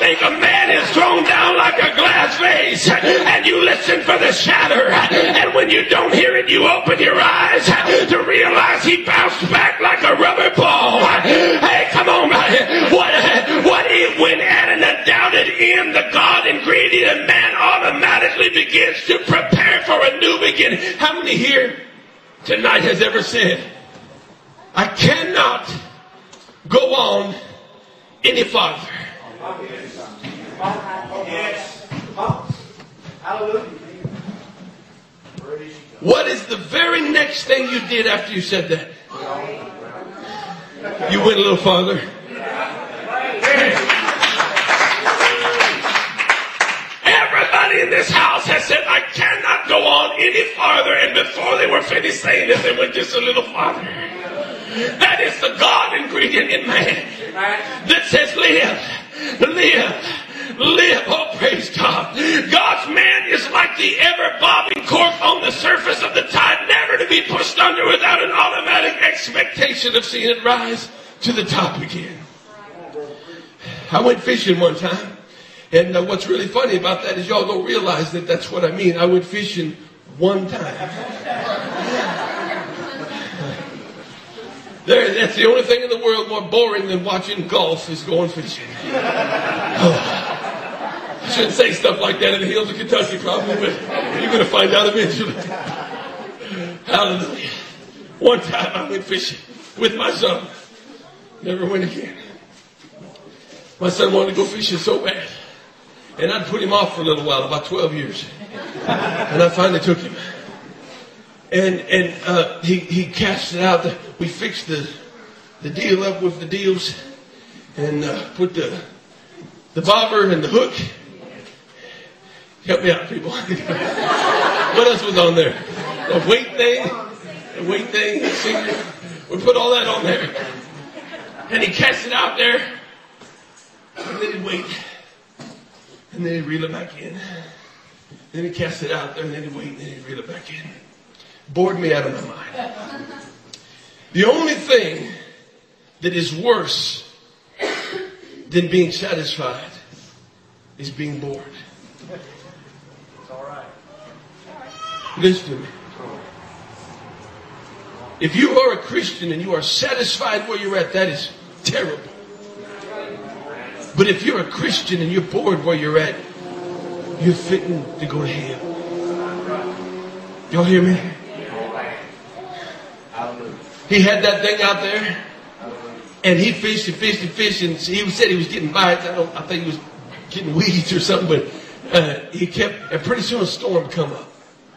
think a man is thrown down like a glass vase and you listen for the shatter, and when you don't hear it, you open your eyes to realize he bounced back like a rubber ball. Hey, come on. What if when Anna doubted him, the God ingredient, man automatically begins to prepare for a new beginning? How many here tonight has ever said, I cannot go on any farther? Yes. Hallelujah. What is the very next thing you did after you said that? You went a little farther. Everybody in this house has said, I cannot go on any farther. And before they were finished saying it, they went just a little farther. That is the God ingredient in man that says, live. Oh, praise God. God's man is like the ever-bobbing cork on the surface of the tide, never to be pushed under without an automatic expectation of seeing it rise to the top again. I went fishing one time, and what's really funny about that is y'all don't realize that that's what I mean. I went fishing one time. That's the only thing in the world more boring than watching golf is going fishing. I shouldn't say stuff like that in the hills of Kentucky probably, but you're going to find out eventually. Hallelujah. One time I went fishing with my son. Never went again. My son wanted to go fishing so bad. And I'd put him off for a little while, about 12 years. And I finally took him. And he cast it out. We fixed the deal up with the deals and put the bobber and the hook. Help me out, people. What else was on there? The weight thing, the finger. We put all that on there. And he cast it out there. And then he'd wait. And then he'd reel it back in. Then he'd cast it out there. And then he'd wait. And then he'd reel it back in. Bored me out of my mind. The only thing that is worse than being satisfied is being bored. It's all right. Listen to me. If you are a Christian and you are satisfied where you're at, that is terrible. But if you're a Christian and you're bored where you're at, you're fitting to go to hell. Y'all hear me? He had that thing out there, and he fished and he said he was getting bites. I think he was getting weeds or something, but he kept, and pretty soon a storm come up.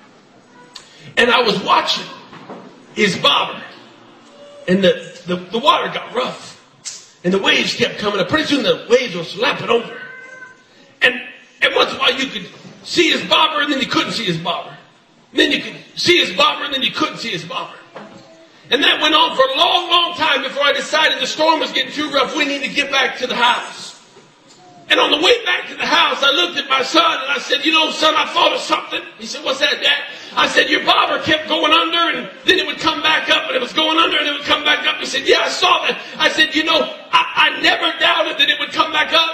And I was watching his bobber, and the water got rough, and the waves kept coming up. Pretty soon the waves were slapping over. And once in a while you could see his bobber, and then you couldn't see his bobber. And then you could see his bobber, and then you couldn't see his bobber. And that went on for a long, long time before I decided the storm was getting too rough. We need to get back to the house. And on the way back to the house, I looked at my son and I said, you know, son, I thought of something. He said, what's that, Dad? I said, your bobber kept going under and then it would come back up, and it was going under and it would come back up. He said, yeah, I saw that. I said, you know, I never doubted that it would come back up.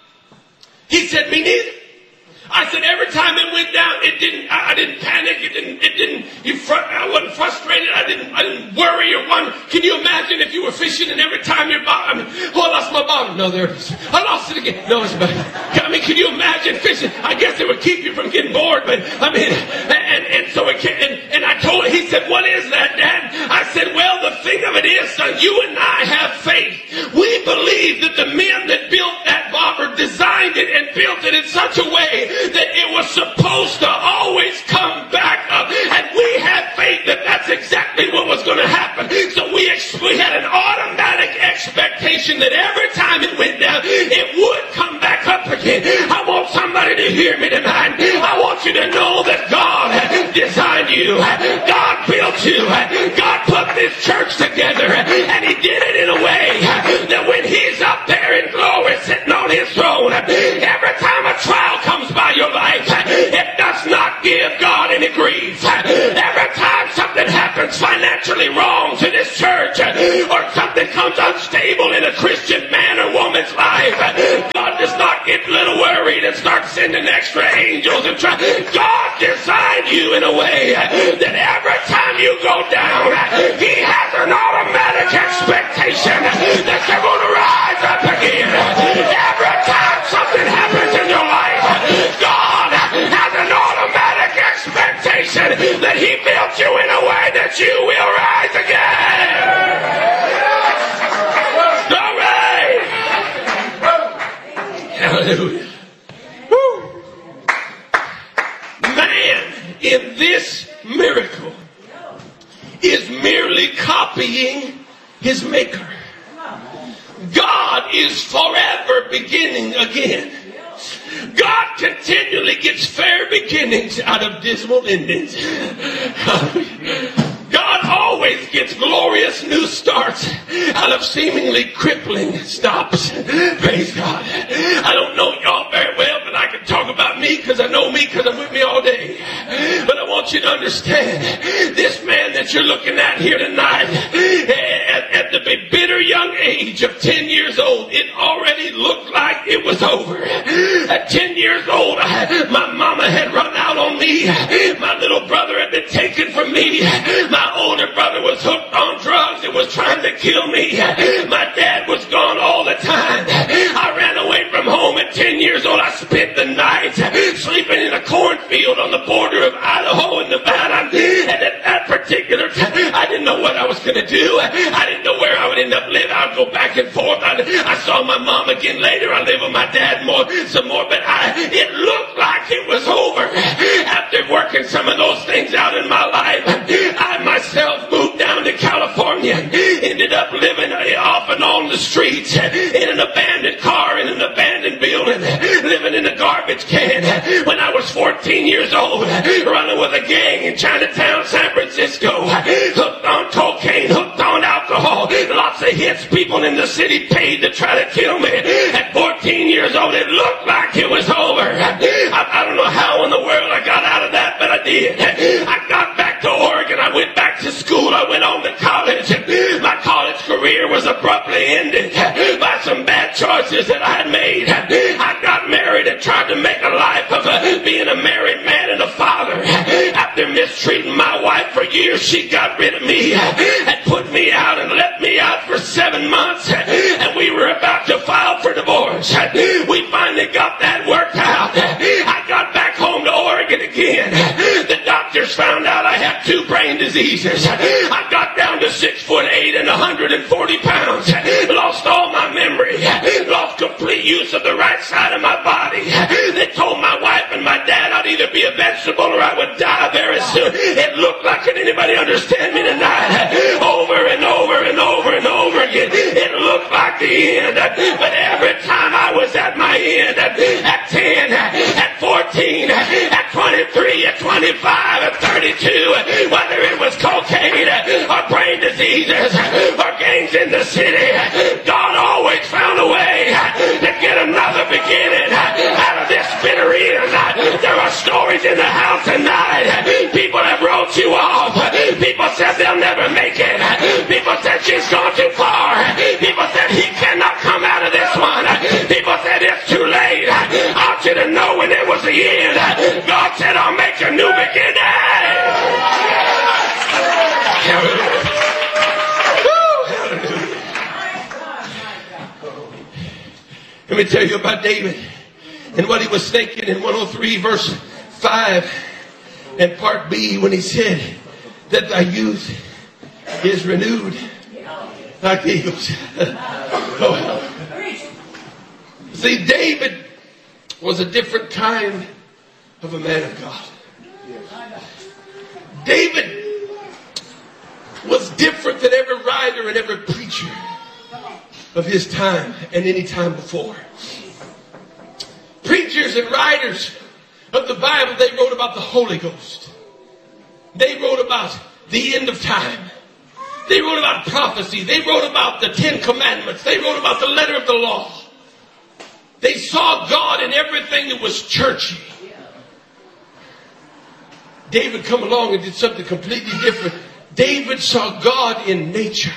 He said, me neither. I said, every time it went down, I didn't panic. I wasn't frustrated. I didn't worry or wonder. Can you imagine if you were fishing and every time your bobber, I lost my bobber. No, there it is. I lost it again. No, it's back. I mean, can you imagine fishing? I guess it would keep you from getting bored, but I mean, and so it can't, and I told him, he said, what is that, Dad? I said, well, the thing of it is, son, you and I have faith. We believe that the men that built that bobber designed it and built it in such a way that it was supposed to always come back up. And we had faith that that's exactly what was going to happen. So we had an automatic expectation that every time it went down, it would come back up again. I want somebody to hear me tonight. I want you to know that God designed you. God built you. God put this church together. And He did it in a way that when He's up there in glory sitting on His throne, every time a trial comes by your life, it does not give God any grief. Every time something happens financially wrong to this church, or something comes unstable in a Christian man or woman's life, God does not get extra angels and try. God designed you in a way that every time you go down, He has an automatic expectation that you're going to rise up again. Every time something happens in your life, God has an automatic expectation that He built you in a way that you will rise again. Hallelujah. Woo. Man in this miracle is merely copying his maker. God is forever beginning again. God continually gets fair beginnings out of dismal endings. God always gets glorious new starts out of seemingly crippling stops. Praise God. I don't know y'all very well, but I can talk about me because I know me because I'm with me all day. But I want you to understand, this man that you're looking at here tonight, at the bitter young age of 10 years old, it already looked like it was over. At 10 years old, my mama had run out on me. My little brother had been taken from me. My older brother was hooked on drugs and was trying to kill me. My dad was gone all the time. I ran away from home at 10 years old. I spent the night sleeping in a cornfield on the border of Idaho and Nevada. And at that particular time, I didn't know what I was going to do. I didn't know where I would end up living. I would go back and forth. I saw my mom again later. I lived with my dad some more. But it looked like it was over. After working some of those things out in my life, I myself moved down to California. Ended up living off and on the streets in an abandoned car in an abandoned building, living in a garbage can. When I was 14 years old, running with a gang in Chinatown, San Francisco, hooked on cocaine, hooked on alcohol, lots of hits. People in the city paid to try to kill me. At 14 years old, it looked like it was over. I don't know how in the world I got out of that, but I did. I got back to Oregon. I went back to school. I went on to college. My college career was abruptly ended by some bad choices that I had made. I got married and tried to make a life of being a married man and a father. After mistreating my wife for years, she got rid of me and put me out and let me out for 7 months. And we were about to file for divorce. We finally got that worked out. I got back home to Oregon again. The doctors found out I had 2 brain diseases. I got down to 6'8" and 140 pounds. Lost all my memory. Lost complete use of the right side of my body. They told my wife and my dad I'd either be a vegetable or I would die very soon. It looked like, can anybody understand me tonight? Over and over and over and over again. It looked like the end. But every time I was at my end, at 10, at 14, at 23, at 25, at 32, whether it was cocaine or brain diseases or gangs in the city, God always found a way to get another beginning out of this bitter end. There are stories in the house tonight. People have wrote you off. People said they'll never make it. People said she's gone too far. People said he cannot come out of this one. People said it's too late. I want you to know when it was the end, God said, I'll make a new beginning. Let me tell you about David and what he was thinking in 103 verse 5 and part B when he said that thy youth is renewed like the eagles. See, David was a different kind of a man of God. David was different than every writer and every preacher of his time and any time before. Preachers and writers of the Bible, they wrote about the Holy Ghost. They wrote about the end of time. They wrote about prophecy. They wrote about the 10 Commandments. They wrote about the letter of the law. They saw God in everything that was churchy. David come along and did something completely different. David saw God in nature.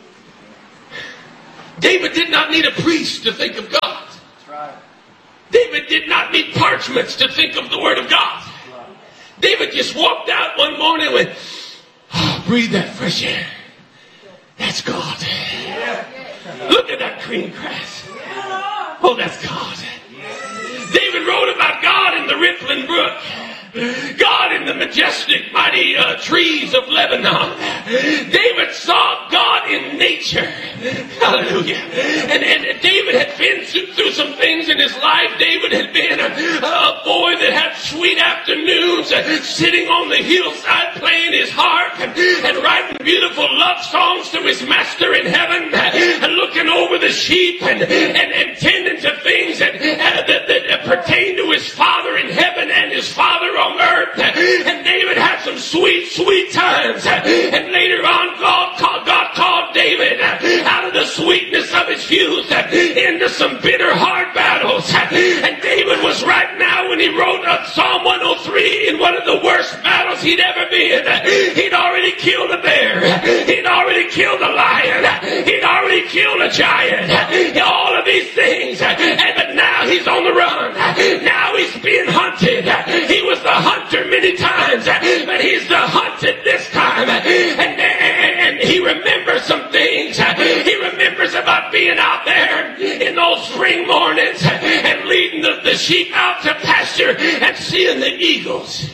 David did not need a priest to think of God. That's right. David David did not need parchments to think of the Word of God. David just walked out one morning and went, oh, breathe that fresh air. That's God. Look at that green grass. Oh, that's God. David wrote about God in the rippling brook. God in the majestic, mighty trees of Lebanon. David saw God in nature. Hallelujah. And David had been through some things in his life. David had been a boy that had sweet afternoons sitting on the hillside playing his harp and writing beautiful love songs to his master in heaven and looking over the sheep and tending to things that pertain to his father in heaven and his father on earth. And David had some sweet, sweet times. And later on, God called David out of the sweetness of his youth into some bitter, hard battles. And David was right now when he wrote Psalm 103 in one of the worst battles he'd ever been. He'd already killed a bear. He'd already killed a lion. He'd already killed a giant. All of these things. But now he's on the run. Now he's being hunted. He was the hunter many times, but he's the hunted this time. And he remembers some things. He remembers about being out there in those spring mornings and leading the sheep out to pasture and seeing the eagles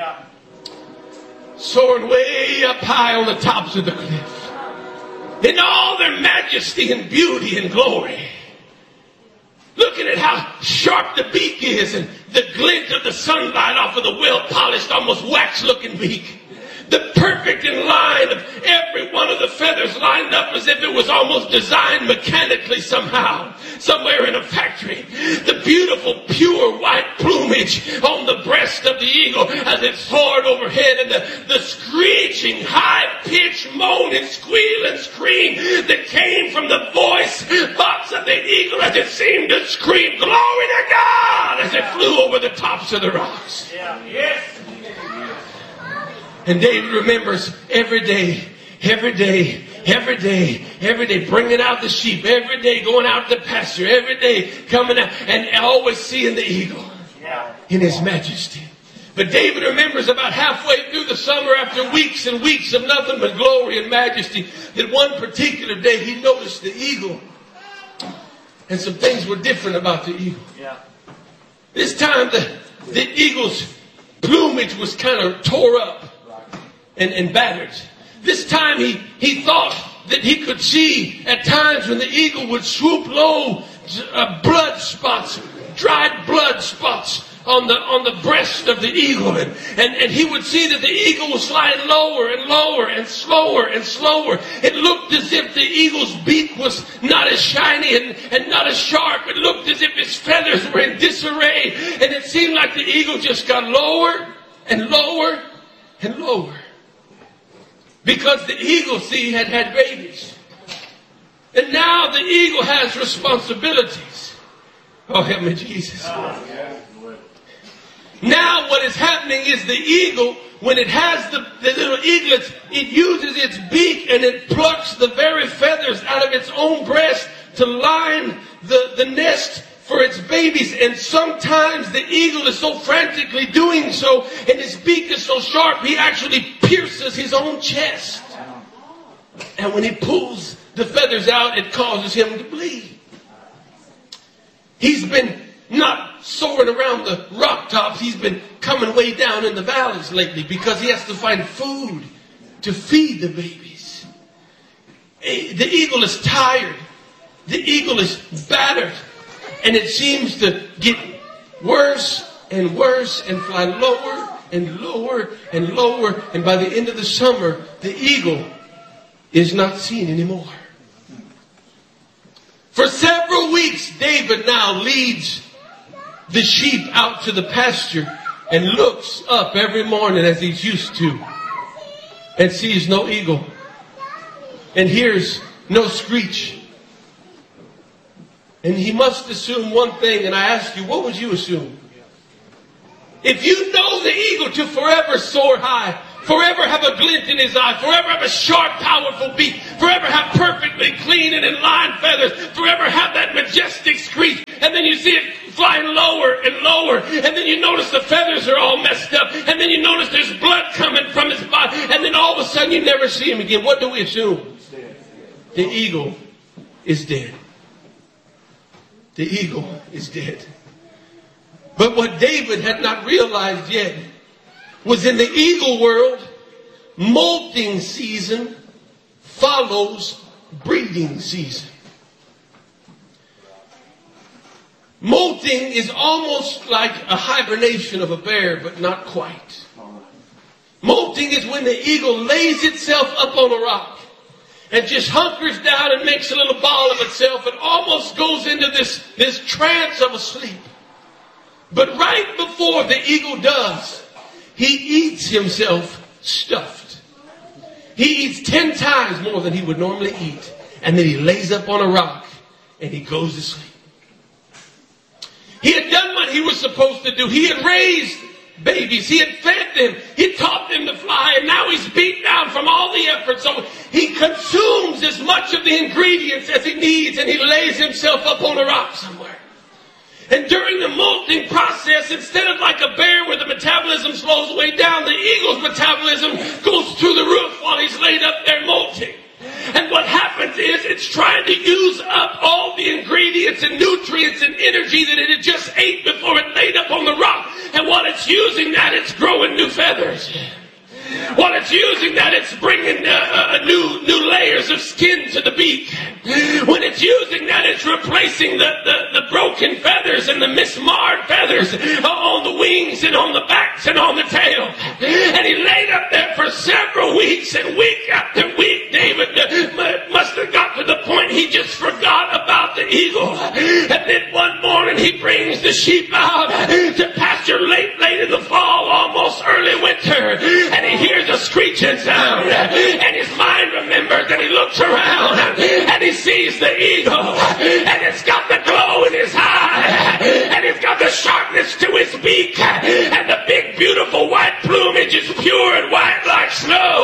soaring way up high on the tops of the cliff in all their majesty and beauty and glory. Looking at how sharp the beak is and the glint of the sunlight off of the well-polished, almost wax-looking beak. The perfect in line of every one of the feathers lined up as if it was almost designed mechanically somehow, somewhere in a factory. The beautiful, pure white plumage on the breast of the eagle as it soared overhead, and the screeching, high-pitched moan and squeal and scream that came from the voice box of the eagle as it seemed to scream, "Glory to God!" as it flew over the tops of the rocks. Yeah. Yes. And David remembers every day, bringing out the sheep, every day going out to pasture, every day coming out and always seeing the eagle in his majesty. But David remembers about halfway through the summer, after weeks and weeks of nothing but glory and majesty, that one particular day he noticed the eagle. And some things were different about the eagle. Yeah. This time the eagle's plumage was kind of tore up and battered. This time he thought that he could see at times when the eagle would swoop low, blood spots, dried blood spots on the breast of the eagle, and he would see that the eagle was flying lower and lower and slower and slower. It looked as if the eagle's beak was not as shiny and not as sharp. It looked as if its feathers were in disarray, and it seemed like the eagle just got lower and lower and lower. Because the eagle, see, had had babies. And now the eagle has responsibilities. Oh, help me, Jesus. Now what is happening is the eagle, when it has the little eaglets, it uses its beak and it plucks the very feathers out of its own breast to line the nest for its babies. And sometimes the eagle is so frantically doing so, and his beak is so sharp, he actually pierces his own chest. And when he pulls the feathers out, it causes him to bleed. He's been not soaring around the rock tops. He's been coming way down in the valleys lately because he has to find food to feed the babies. The eagle is tired. The eagle is battered. And it seems to get worse and worse and fly lower and lower and lower. And by the end of the summer, the eagle is not seen anymore. For several weeks, David now leads the sheep out to the pasture and looks up every morning as he's used to and sees no eagle and hears no screech. And he must assume one thing, and I ask you, what would you assume? If you know the eagle to forever soar high, forever have a glint in his eye, forever have a sharp, powerful beak, forever have perfectly clean and in line feathers, forever have that majestic screech, and then you see it flying lower and lower. And then you notice the feathers are all messed up. And then you notice there's blood coming from his body. And then all of a sudden you never see him again. What do we assume? The eagle is dead. The eagle is dead. But what David had not realized yet was in the eagle world, molting season follows breeding season. Molting is almost like a hibernation of a bear, but not quite. Molting is when the eagle lays itself up on a rock and just hunkers down and makes a little ball of itself and almost goes into this trance of a sleep. But right before the eagle does, he eats himself stuffed. He eats 10 times more than he would normally eat. And then he lays up on a rock and he goes to sleep. He had done what he was supposed to do. He had raised babies. He had fed them. He taught them to fly. And now he's beat down from all the effort. So he consumes as much of the ingredients as he needs. And he lays himself up on a rock somewhere. And during the molting process, instead of like a bear where the metabolism slows way down, the eagle's metabolism goes through the roof while he's laid up there molting. And what happens is it's trying to use up all the ingredients and nutrients and energy that it had just ate before it laid up on the rock. And while it's using that, it's growing new feathers. While it's using that, it's bringing new layers of skin to the beak. When it's using that, it's replacing the broken feathers and the mismarred feathers on the wings and on the backs and on the tail. And he laid up there for several weeks, and week after week, David must have got to the point he just forgot about the eagle. And then one morning he brings the sheep out to pasture late in the fall, almost early winter. And he hears a screeching sound, and his mind remembers, and he looks around, and he sees the eagle, and it's got the glow in his eye, and it's got the sharpness to his beak, and the big beautiful white plumage is pure and white like snow.